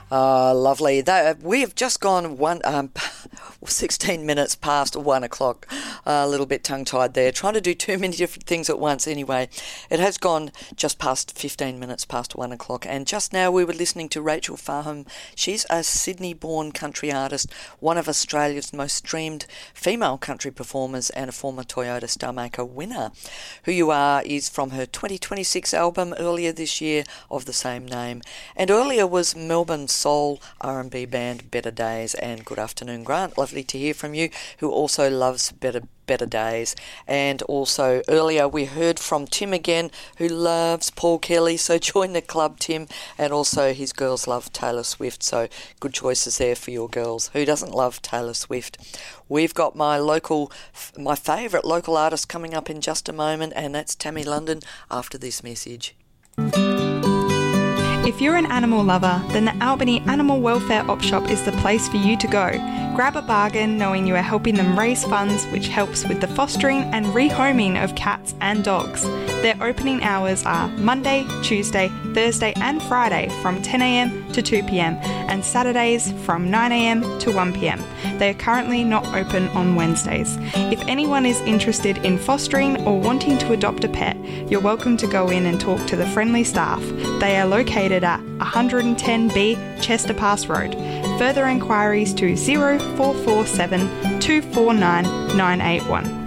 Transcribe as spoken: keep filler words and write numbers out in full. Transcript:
Uh, lovely. That, we have just gone one, um, sixteen minutes past one o'clock. Uh, a little bit tongue-tied there. Trying to do too many different things at once anyway. It has gone just past fifteen minutes past one o'clock. And just now we were listening to Rachel Farham. She's a Sydney-born country artist, one of Australia's most streamed female country performers and a former Toyota Star Maker winner. Who You Are is from her twenty twenty-six album earlier this year of the same name. And earlier was Melbourne soul R and B band Better Days. And good afternoon, Grant. Lovely to hear from you, who also loves Better Better Days. And also earlier we heard from Tim again, who loves Paul Kelly, so join the club, Tim. And also his girls love Taylor Swift, so good choices there for your girls. Who doesn't love Taylor Swift? We've got my local, my favourite local artist coming up in just a moment, and that's Tammy London after this message. If you're an animal lover, then the Albany Animal Welfare Op Shop is the place for you to go. Grab a bargain knowing you are helping them raise funds, which helps with the fostering and rehoming of cats and dogs. Their opening hours are Monday, Tuesday, Thursday and Friday from ten a m to two p m and Saturdays from nine a m to one p m. They are currently not open on Wednesdays. If anyone is interested in fostering or wanting to adopt a pet, you're welcome to go in and talk to the friendly staff. They are located at one ten B Chester Pass Road. Further enquiries to zero four four seven two four nine nine eight one.